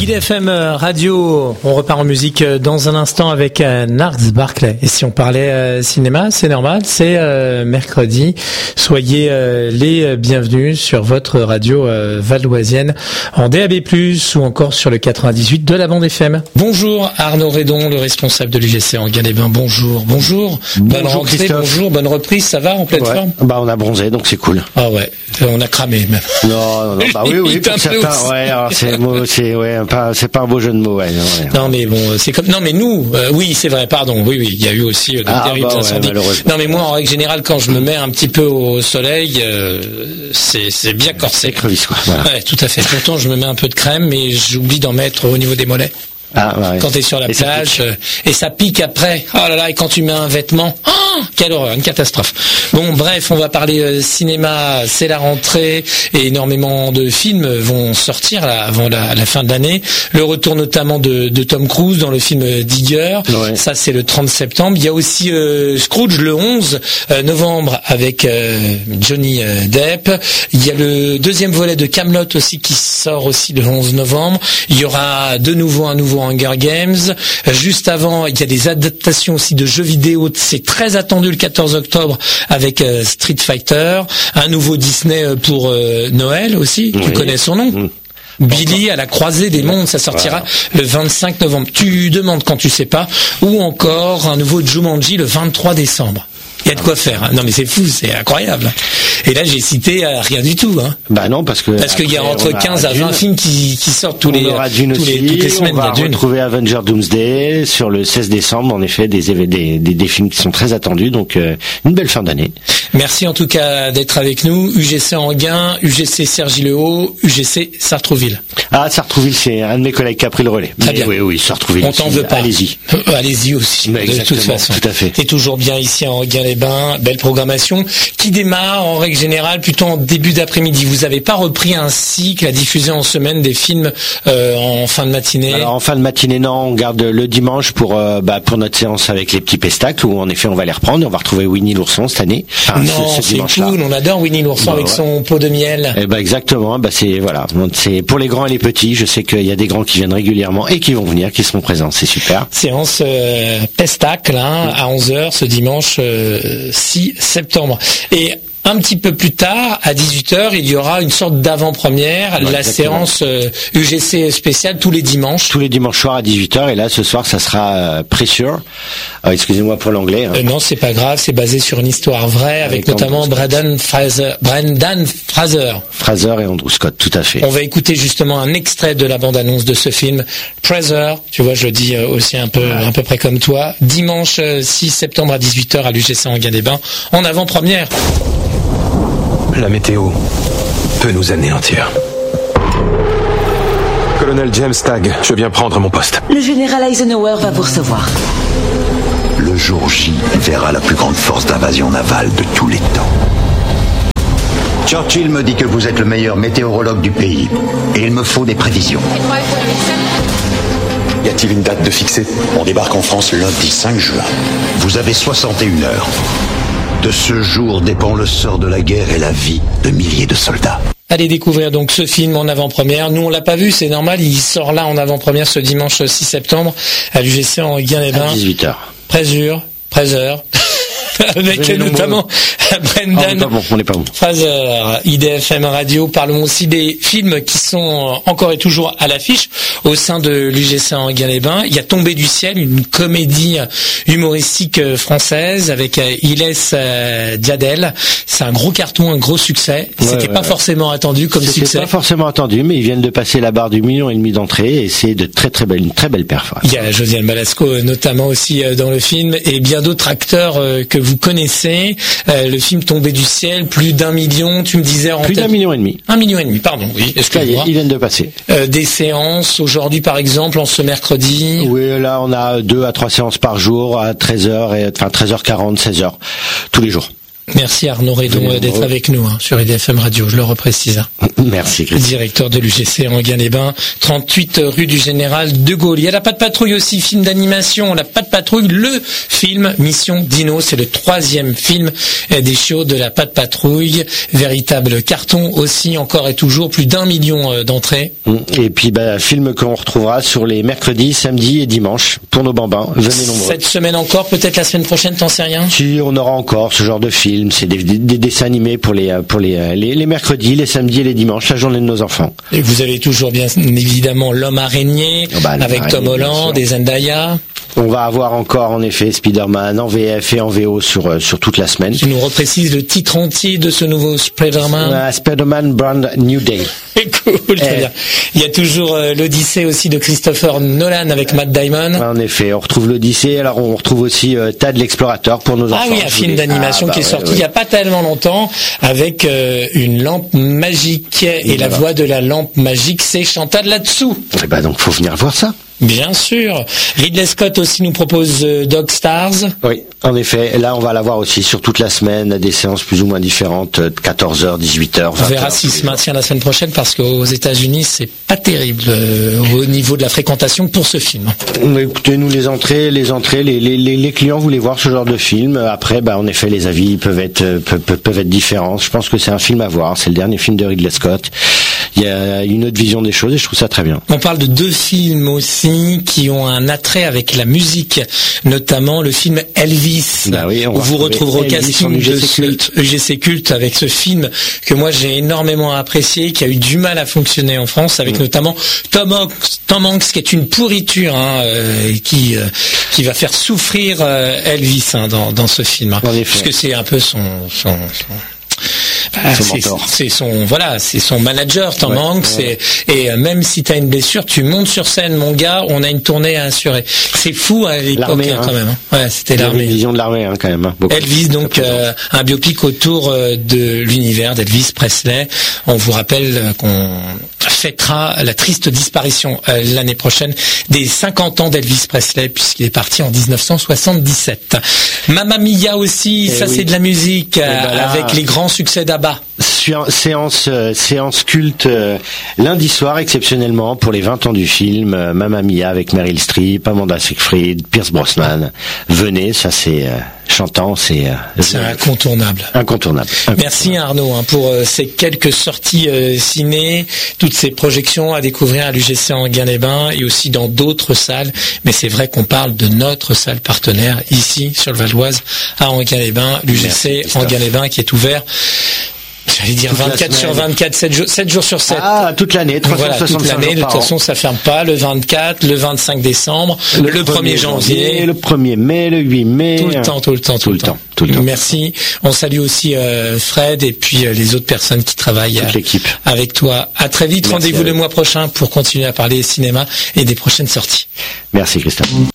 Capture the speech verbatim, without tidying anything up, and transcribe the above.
I D F M Radio, on repart en musique dans un instant avec Nars Barclay. Et si on parlait euh, cinéma, c'est normal, c'est euh, mercredi. Soyez euh, les bienvenus sur votre radio euh, valdoisienne en D A B plus, ou encore sur le quatre-vingt-dix-huit de la bande F M. Bonjour Arnaud Redon, le responsable de l'U G C Enghien-les-Bains. Bonjour, bonjour. Bonne bonjour rentrée, Christophe. bonjour, bonne reprise, ça va en pleine ouais. forme? Bah on a bronzé, donc c'est cool. Ah ouais, on a cramé même. Non, non, non bah oui, oui, pour certains, ouais, alors c'est, c'est, ouais, pas, c'est pas un beau jeu de mots, ouais. Non, ouais. Non mais bon, c'est comme, non mais nous, euh, oui c'est vrai, pardon, oui oui, il y a eu aussi euh, de ah, terribles bah, incendies. Ouais, non mais moi en règle générale, quand je me mets un petit peu au soleil, euh, c'est, c'est bien corsé. C'est crevisse quoi. Voilà. Ouais, tout à fait. Pourtant je me mets un peu de crème, mais j'oublie d'en mettre au niveau des mollets. Ah, ouais. Quand t'es sur la et plage, ça euh, et ça pique après. Oh là là, et quand tu mets un vêtement, oh, quelle horreur, une catastrophe. Bon, bref, on va parler euh, cinéma, c'est la rentrée, et énormément de films vont sortir là, avant la, la fin de l'année. Le retour notamment de, de Tom Cruise dans le film Digger, ouais. Ça c'est le trente septembre. Il y a aussi euh, Scrooge le onze novembre avec euh, Johnny euh, Depp. Il y a le deuxième volet de Camelot aussi qui sort aussi le onze novembre. Il y aura de nouveau un nouveau Hunger Games. Juste avant, il y a des adaptations aussi de jeux vidéo. C'est très attendu le quatorze octobre avec euh, Street Fighter. Un nouveau Disney pour euh, Noël aussi. Oui. Tu connais son nom? Mmh. Billy à la croisée des mondes, ça sortira voilà. le vingt-cinq novembre. Tu demandes quand tu sais pas. Ou encore un nouveau Jumanji le vingt-trois décembre. Il y a de quoi faire. Hein. Non mais c'est fou, c'est incroyable. Et là j'ai cité euh, rien du tout. Hein. Bah non parce que parce qu'il y a entre quinze à vingt films qui, qui sortent tous on les, aura Dune tous aussi, les toutes les semaines. On va il y a Dune. retrouver Avenger Doomsday sur le seize décembre. En effet, des des, des, des films qui sont très attendus. Donc euh, une belle fin d'année. Merci en tout cas d'être avec nous. U G C Enghien, U G C Cergy-le-Haut, U G C Sartrouville. Ah Sartrouville, c'est un de mes collègues qui a pris le relais. Très bien. Oui oui Sartrouville. On t'en veut pas. Allez-y. Euh, allez-y aussi. Mais de toute façon. Tout à fait. T'es toujours bien ici à Enghien-les-Bains. Belle programmation qui démarre en règle générale plutôt en début d'après-midi. Vous n'avez pas repris un cycle à diffuser en semaine des films euh, en fin de matinée? Alors en fin de matinée non, on garde le dimanche pour euh, bah, pour notre séance avec les petits pestacles où en effet on va les reprendre et on va retrouver Winnie l'ourson cette année. Enfin, non, ce, ce c'est cool, on adore Winnie l'ourson bah, avec ouais. son pot de miel. Et bah exactement, bah c'est voilà, c'est pour les grands et les petits. Je sais qu'il y a des grands qui viennent régulièrement et qui vont venir, qui seront présents, c'est super. Séance euh, pestacle hein, mmh. à onze heures ce dimanche euh, six septembre. Et un petit peu plus tard, à dix-huit heures, il y aura une sorte d'avant-première, ouais, la exactement. séance euh, U G C spéciale tous les dimanches. Tous les dimanches soirs à dix-huit heures, et là, ce soir, ça sera euh, Pressure. Euh, excusez-moi pour l'anglais. Hein. Euh, non, c'est pas grave, c'est basé sur une histoire vraie, avec, avec notamment Brendan Fraser. Brendan Fraser. Fraser et Andrew Scott, tout à fait. On va écouter justement un extrait de la bande-annonce de ce film. Fraser, tu vois, je le dis aussi un peu, ouais. à peu près comme toi. Dimanche six septembre à dix-huit heures à l'U G C Enghien-les-Bains, en avant-première. La météo peut nous anéantir. Colonel James Stagg, je viens prendre mon poste. Le général Eisenhower va vous recevoir. Le jour J verra la plus grande force d'invasion navale de tous les temps. Churchill me dit que vous êtes le meilleur météorologue du pays. Et il me faut des prévisions. Y a-t-il une date de fixée? On débarque en France lundi cinq juin. Vous avez soixante et une heures. De ce jour dépend le sort de la guerre et la vie de milliers de soldats. Allez découvrir donc ce film en avant-première. Nous on l'a pas vu, c'est normal, il sort là en avant-première ce dimanche six septembre à l'U G C Enghien-les-Bains. À dix-huit heures. Présure, Présure. Avec notamment Brendan oh, on n'est pas bon. Fraser, I D F M Radio. Parlons aussi des films qui sont encore et toujours à l'affiche au sein de l'U G C Enghien-les-Bains. Il y a Tombé du ciel, une comédie humoristique française avec Ilès Diadel. C'est un gros carton, un gros succès. Ouais, C'était ouais, pas ouais. forcément attendu comme C'était succès. Pas forcément attendu, mais ils viennent de passer la barre du million et demi d'entrée et c'est de très très belle, une très belle performance. Il y a Josiane Balasco notamment aussi dans le film et bien d'autres acteurs que vous connaissez. Euh, le film Tombé du ciel, plus d'un million, tu me disais en plus tête... d'un million et demi. Un million et demi, pardon. Oui, excuse-moi. Ils viennent de passer. Euh, des séances aujourd'hui, par exemple, en ce mercredi. Oui, là on a deux à trois séances par jour à treize heures et enfin treize heures quarante, seize heures tous les jours. Merci Arnaud Redon d'être avec nous hein, sur I D F M Radio, je le reprécise. Hein. Merci Christophe. Directeur de l'U G C Enghien-les-Bains, trente-huit rue du Général de Gaulle. Il y a la Patte Patrouille aussi, film d'animation, la Patte Patrouille, le film Mission Dino, c'est le troisième film des chiots de la Patte Patrouille. Véritable carton aussi, encore et toujours, plus d'un million d'entrées. Et puis bah, film qu'on retrouvera sur les mercredis, samedis et dimanches pour nos bambins. Venez nombreux. Cette semaine encore, peut-être la semaine prochaine, t'en sais rien? Si, on aura encore ce genre de film. C'est des, des, des dessins animés pour les pour les, les les mercredis, les samedis et les dimanches, la journée de nos enfants. Et vous avez toujours bien évidemment l'homme araignée oh bah, avec Tom Holland et Zendaya. On va avoir encore en effet Spider-Man en V F et en V O sur sur toute la semaine. Tu nous reprécises le titre entier de ce nouveau Spider-Man. Uh, Spider-Man Brand New Day. Cool, très eh. bien. Il y a toujours euh, l'Odyssée aussi de Christopher Nolan avec Matt Damon. En effet, on retrouve l'Odyssée. Alors on retrouve aussi euh, Tad l'explorateur pour nos enfants. Ah oui, un film d'animation ah, bah, qui est sorti ouais, ouais. il y a pas tellement longtemps avec euh, une lampe magique et, et la voilà. voix de la lampe magique, c'est Chantal là-dessous. Et bah donc faut venir voir ça. Bien sûr. Ridley Scott aussi nous propose euh, Dog Stars. Oui, en effet. Là, on va l'avoir aussi sur toute la semaine, à des séances plus ou moins différentes, de quatorze heures, dix-huit heures, vingt heures. On verra s'il se maintient la semaine prochaine parce qu'aux États-Unis, c'est pas terrible euh, au niveau de la fréquentation pour ce film. Écoutez, nous les entrées, les entrées, les, les, les clients voulaient voir ce genre de film. Après, bah, en effet, les avis peuvent être peuvent, peuvent être différents. Je pense que c'est un film à voir. C'est le dernier film de Ridley Scott. Il y a une autre vision des choses et je trouve ça très bien. On parle de deux films aussi qui ont un attrait avec la musique, notamment le film Elvis, bah oui, où vous retrouverez au casting de ce U G C Culte avec ce film que moi j'ai énormément apprécié, qui a eu du mal à fonctionner en France, avec mmh. notamment Tom Hanks, Tom Hanks qui est une pourriture, hein, euh, qui euh, qui va faire souffrir euh, Elvis hein, dans dans ce film, hein, puisque c'est un peu son son, son Ah, c'est, c'est son voilà, c'est son manager Tom ouais, Hanks ouais. et, et même si t'as une blessure, tu montes sur scène, mon gars. On a une tournée à assurer. C'est fou à l'époque hein, hein. quand même. Hein. Ouais, c'était l'armée. Une vision de l'armée hein, quand même. Hein, Elvis, donc euh, un biopic autour euh, de l'univers d'Elvis Presley. On vous rappelle euh, qu'on fêtera la triste disparition euh, l'année prochaine des cinquante ans d'Elvis Presley puisqu'il est parti en dix-neuf cent soixante-dix-sept. Mamma Mia aussi, et ça oui. c'est de la musique euh, ben là, avec les grands succès d'Abba. Séance euh, séance culte euh, lundi soir exceptionnellement pour les vingt ans du film euh, Mamma Mia avec Meryl Streep, Amanda Seyfried, Pierce Brosnan. Venez, ça c'est euh, chantant, c'est euh, c'est incontournable. Incontournable. incontournable. Merci Arnaud hein, pour euh, ces quelques sorties euh, ciné, toutes ces projections à découvrir à l'U G C Enghien-les-Bains et aussi dans d'autres salles. Mais c'est vrai qu'on parle de notre salle partenaire ici sur le Val d'Oise à Enghien-les-Bains, l'U G C Enghien-les-Bains qui est ouvert. J'allais dire toute vingt-quatre sur vingt-quatre, sept jours, sept jours sur sept. Ah, toute l'année, trois cent soixante-cinq voilà, toute l'année, de toute façon, ça ferme pas. Le vingt-quatre, le vingt-cinq décembre, le, le premier janvier, le premier mai, le huit mai. Tout le temps, tout le temps, tout, tout le temps. temps. Tout le temps. Merci. On salue aussi euh, Fred et puis euh, les autres personnes qui travaillent Toute euh, l'équipe. avec toi. À très vite. Merci. Rendez-vous le mois prochain pour continuer à parler cinéma et des prochaines sorties. Merci Christophe.